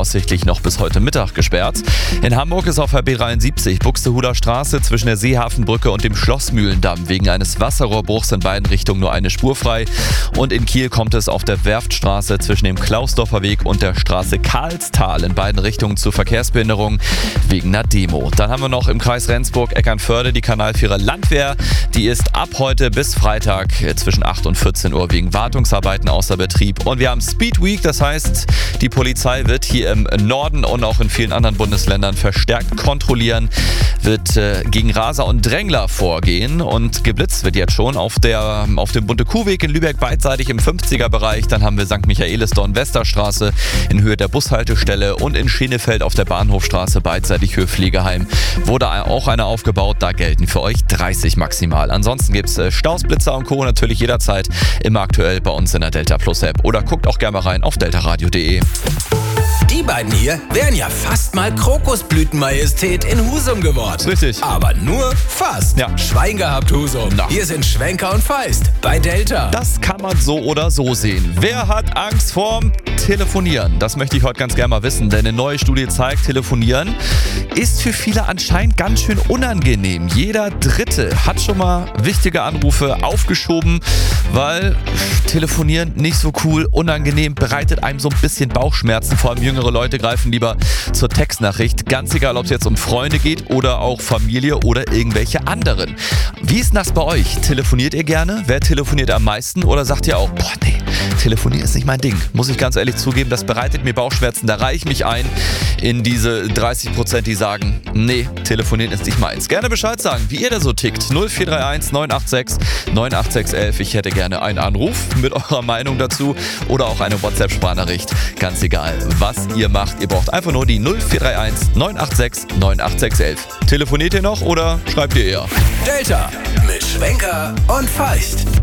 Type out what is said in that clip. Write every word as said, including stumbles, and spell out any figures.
voraussichtlich noch bis heute Mittag gesperrt. In Hamburg ist auf der B dreiundsiebzig Buxtehuder Straße zwischen der Seehafenbrücke und dem Schlossmühlendamm wegen eines Wasserrohrbruchs in beiden Richtungen nur eine Spur frei. Und in Kiel kommt es auf der Werftstraße zwischen dem Klausdorfer Weg und der Straße Karlstal in beiden Richtungen zu Verkehrsbehinderung wegen einer Demo. Dann haben wir noch im Kreis Rendsburg-Eckernförde die Kanalvierer Landwehr. Die ist ab heute bis Freitag zwischen acht und vierzehn Uhr wegen Wartungsarbeiten außer Betrieb. Und wir haben Speed Week, das heißt, die Polizei wird hier im Norden und auch in vielen anderen Bundesländern verstärkt kontrollieren, wird äh, gegen Raser und Drängler vorgehen und geblitzt wird jetzt schon auf, der, auf dem Bunte-Kuhweg in Lübeck beidseitig im fünfziger-Bereich. Dann haben wir Sankt Michaelis-Dorn-Westerstraße in Höhe der Bushaltestelle und in Schenefeld auf der Bahnhofstraße beidseitig Höhe Pflegeheim wurde auch eine aufgebaut. Da gelten für euch dreißig maximal. Ansonsten gibt es äh, Staus, Blitzer und Co. natürlich jederzeit immer aktuell bei uns in der Delta Plus App oder guckt auch gerne mal rein auf deltaradio punkt de. Die beiden hier wären ja fast mal Krokusblütenmajestät in Husum geworden. Richtig. Aber nur fast. Ja. Schwein gehabt, Husum. Na. Hier sind Schwenker und Feist bei Delta. Das kann man so oder so sehen. Wer hat Angst vorm Telefonieren? Das möchte ich heute ganz gerne mal wissen, denn eine neue Studie zeigt, Telefonieren ist für viele anscheinend ganz schön unangenehm. Jeder Dritte hat schon mal wichtige Anrufe aufgeschoben, weil Telefonieren nicht so cool, unangenehm, bereitet einem so ein bisschen Bauchschmerzen. Vor allem jüngere Leute greifen lieber zur Textnachricht. Ganz egal, ob es jetzt um Freunde geht oder auch Familie oder irgendwelche anderen. Wie ist das bei euch? Telefoniert ihr gerne? Wer telefoniert am meisten? Oder sagt ihr auch, boah, nee, telefonieren ist nicht mein Ding. Muss ich ganz ehrlich zugeben, das bereitet mir Bauchschmerzen. Da reiche ich mich ein in diese dreißig Prozent, die sagen, nee, telefonieren ist nicht meins. Gerne Bescheid sagen, wie ihr da so tickt. null vier drei eins neun acht sechs neun acht sechs eins eins. Ich hätte gerne einen Anruf mit eurer Meinung dazu oder auch eine WhatsApp-Sprachnachricht. Ganz egal, was ihr macht. Ihr braucht einfach nur die null vier drei eins neun acht sechs neun acht sechs eins eins. Telefoniert ihr noch oder schreibt ihr eher? Delta mit Schwenker und Feist.